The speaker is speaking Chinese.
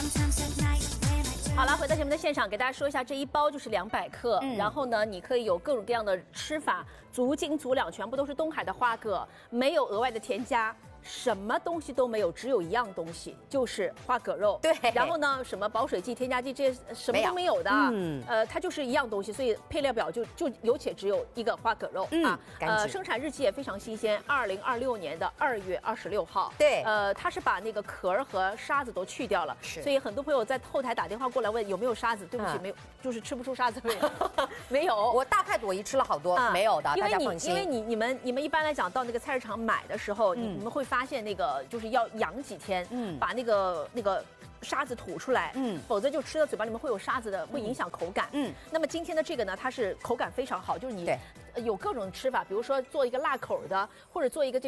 好了，回到节目的现场，给大家说一下，这一包就是200克，然后呢，你可以有各种各样的吃法，足斤足两，全部都是东海的花蛤，没有额外的添加。什么东西都没有，只有一样东西，就是花蛤肉。 对， 然后呢，什么保水剂、添加剂这些什么都没有的。它就是一样东西，所以配料表就有且只有一个花蛤肉啊。生产日期也非常新鲜，2026年的2月26号。 对， 它是把那个壳儿和沙子都去掉了，所以很多朋友在后台打电话过来问有没有沙子，对不起，没有，就是吃不出沙子味。没有， 我大派朵颐吃了好多，没有的，大家放心。 因为你们一般来讲到那个菜市场买的时候，你们会发现那个就是要养几天，把那个沙子吐出来，否则就吃到嘴巴里面会有沙子的，会影响口感。那么今天的这个呢，它是口感非常好，就是你有各种吃法，比如说做一个辣口的，或者做一个这